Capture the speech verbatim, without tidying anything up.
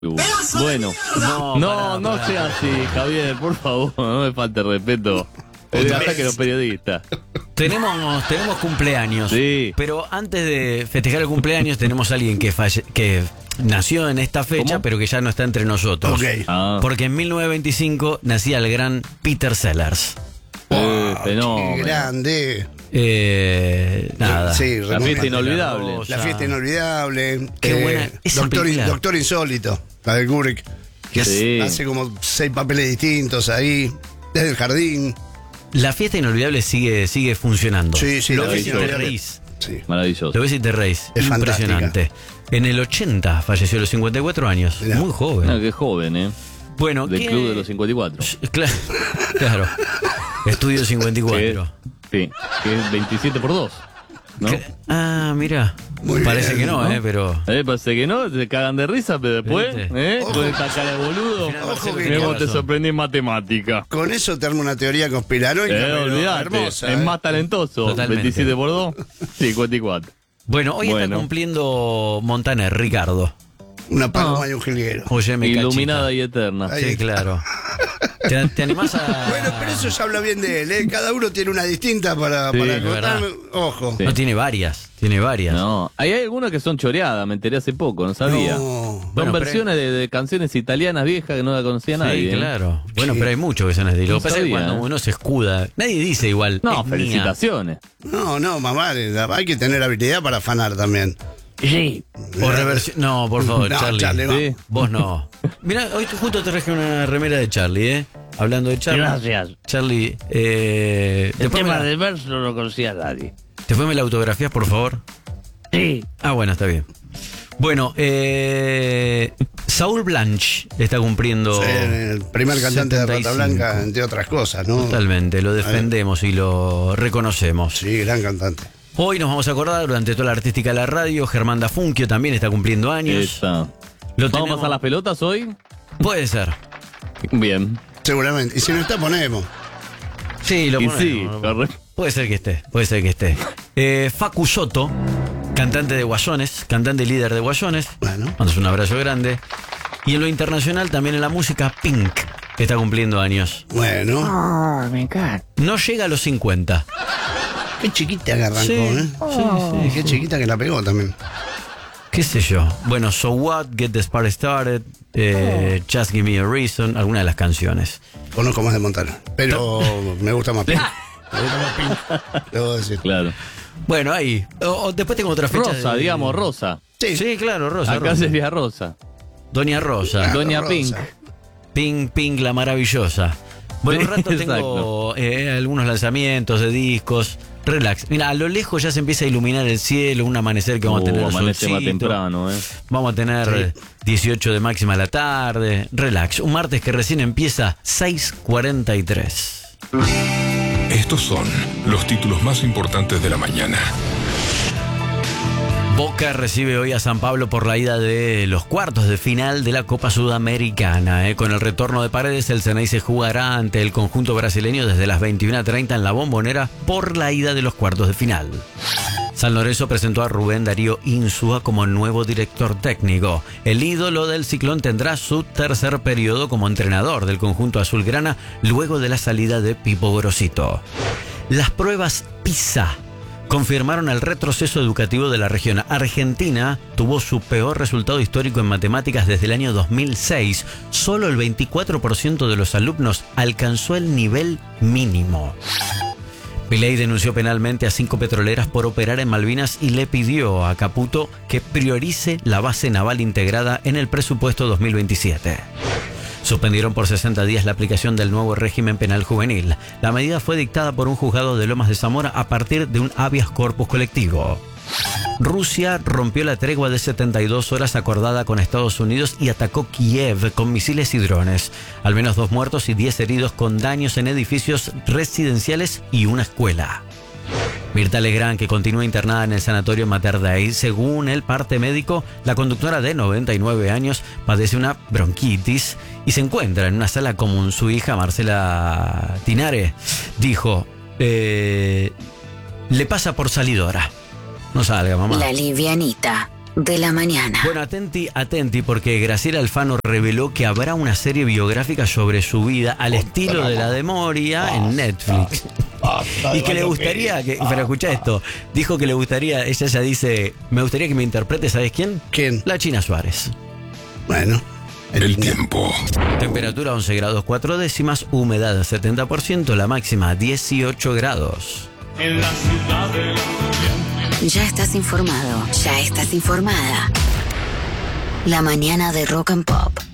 Uh, bueno, No, no, pará, no pará. sea así, Javier, por favor, no me falte respeto. El ataque a los periodistas. Tenemos, tenemos cumpleaños. Sí. Pero antes de festejar el cumpleaños, tenemos a alguien que, falle, que nació en esta fecha, ¿Cómo? pero que ya no está entre nosotros. Ok. Ah, Porque en mil novecientos veinticinco nacía el gran Peter Sellers. eh, Qué fenómeno. grande. Eh, nada. Sí, La remonta. fiesta inolvidable. La fiesta inolvidable. Qué buena esa Doctor, película. Doctor Insólito, la de Kubrick. Que Sí. hace como seis papeles distintos ahí. Desde el jardín. La fiesta inolvidable sigue, sigue funcionando. Sí, sí, Lo la ves fiesta y te inolvidable. reís. Sí. Maravilloso. Lo ves y te reís. Es Impresionante. En el ochenta falleció a los cincuenta y cuatro años. Mirá. Muy joven. Ah, qué joven, ¿eh? Bueno, Del ¿qué- club de los cincuenta y cuatro. Claro. claro. Estudio cincuenta y Que, cuatro. sí, que es veintisiete por dos, ¿no? ¿Qué? Ah, mira. Muy Parece bien, que no, ¿no? ¿eh? Pero. Eh, parece que no, se cagan de risa, pero después, ¿Viste? ¿eh? Ojo. Con esta cara de boludo. Ojo que Luego con- te sorprendí en matemática. Con eso te arma una teoría conspiranoica. Eh, pero olvidate, hermosa. es ¿eh? más talentoso. Totalmente. veintisiete por dos, cincuenta y cuatro. Bueno, hoy está Bueno. cumpliendo Montaner, Ricardo. Una paloma y un jilguero. Óyeme, Iluminada cachita. y eterna. Ahí Sí, está. claro. ¿Te, te animás a.? Bueno, pero eso ya habla bien de él, ¿eh? Cada uno tiene una distinta para, Sí, para es contar. verdad. Ojo. Sí. No, tiene varias. Tiene varias. No, ahí hay algunas que son choreadas, me enteré hace poco, no sabía. No. Son Bueno, pero- versiones de, de canciones italianas viejas que no la conocía Sí, nadie. ¿eh? claro. Bueno, pero hay muchos que son así. Lo que No pasa es que sabía, cuando ¿eh? uno se escuda, nadie dice igual. No, es mía. felicitaciones. No, no, mamá, hay que tener habilidad para afanar también. Sí. O reversión. No, por favor, No, Charlie. Charlie, va. Sí. Vos no. Mirá, hoy justo te traje una remera de Charlie, ¿eh? Hablando de Charlie. Gracias. Charlie, eh. El después me tema la- del verso no lo conocía nadie. Después me la autografías, por favor. Sí. Ah, bueno, está bien. Bueno, eh. Saúl Blanch está cumpliendo. Sí, el primer cantante de setenta y Rata cinco. Blanca, entre otras cosas, ¿no? Totalmente, lo defendemos y lo reconocemos. Sí, gran cantante. Hoy nos vamos a acordar durante toda la artística de la radio. Germán Dafunquio también está cumpliendo años. Esa. Lo ¿Vamos tenemos- a pasar las pelotas hoy? Puede ser. Bien. Seguramente. Y si no está, ponemos. Sí, lo Y ponemos. sí, correcto. Puede ser que esté, puede ser que esté. Eh, Facu Soto, cantante de Guasones, cantante y líder de Guasones. Bueno. Mandas un abrazo grande. Y en lo internacional, también en la música, Pink, que está cumpliendo años. Bueno. Oh, me encanta. No llega a los cincuenta. Qué chiquita que arrancó, Sí, ¿eh? sí, Y qué chiquita que la pegó también. ¿Qué sé yo? Bueno, So What, Get the Spark Started, eh, Just Give Me a Reason, algunas de las canciones. Conozco más de Montana. Pero me gusta más Pink. Me gusta más Pink. Debo decir. Claro. Bueno, ahí. O- o después tengo otra fecha. Rosa, de- digamos, Rosa. Sí. Sí, claro, Rosa. Acá Rosa. sería Rosa. Doña Rosa. Doña Rosa. Pink. Pink, Pink, la maravillosa. Bueno, un rato tengo Exacto. eh, algunos lanzamientos de discos. Relax. Mira, a lo lejos ya se empieza a iluminar el cielo, un amanecer que vamos a Uh, tener amanece más solcito. temprano, ¿eh? Vamos a tener dieciocho de máxima a la tarde. Relax. Un martes que recién empieza, seis cuarenta y tres. Estos son los títulos más importantes de la mañana. Boca recibe hoy a San Pablo por la ida de los cuartos de final de la Copa Sudamericana. ¿eh? Con el retorno de Paredes, el Ceney se jugará ante el conjunto brasileño desde las veintiuna treinta en la Bombonera por la ida de los cuartos de final. San Lorenzo presentó a Rubén Darío Insúa como nuevo director técnico. El ídolo del Ciclón tendrá su tercer periodo como entrenador del conjunto azulgrana luego de la salida de Pipo Grosito. Las pruebas PISA confirmaron el retroceso educativo de la región. Argentina tuvo su peor resultado histórico en matemáticas desde el año dos mil seis. Solo el veinticuatro por ciento de los alumnos alcanzó el nivel mínimo. Milei denunció penalmente a cinco petroleras por operar en Malvinas y le pidió a Caputo que priorice la base naval integrada en el presupuesto dos mil veintisiete. Suspendieron por sesenta días la aplicación del nuevo régimen penal juvenil. La medida fue dictada por un juzgado de Lomas de Zamora a partir de un habeas corpus colectivo. Rusia rompió la tregua de setenta y dos horas acordada con Estados Unidos y atacó Kiev con misiles y drones. Al menos dos muertos y diez heridos con daños en edificios residenciales y una escuela. Mirta Legrand, que continúa internada en el sanatorio Mater Dei, según el parte médico, la conductora de noventa y nueve años padece una bronquitis y se encuentra en una sala común. Su hija, Marcela Tinare, dijo, eh, le pasa por salidora. No salga, mamá. La livianita. de la mañana. Bueno, atenti, atenti, porque Graciela Alfano reveló que habrá una serie biográfica sobre su vida al estilo de la de Moria en Netflix. Y que le gustaría, que, pero escucha esto, dijo que le gustaría, ella ya dice, me gustaría que me interprete, ¿sabes quién? ¿Quién? La China Suárez. Bueno. El tiempo. Temperatura once grados cuatro décimas, humedad setenta por ciento, la máxima dieciocho grados. Ya estás informado, ya estás informada. La mañana de Rock and Pop.